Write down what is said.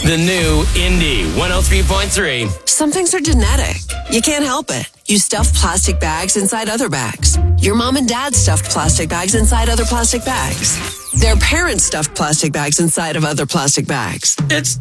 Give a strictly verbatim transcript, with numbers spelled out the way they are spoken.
The new Indie one oh three point three. Some things are genetic. You can't help it. You stuff plastic bags inside other bags. Your mom and dad stuffed plastic bags inside other plastic bags. Their parents stuffed plastic bags inside of other plastic bags. It's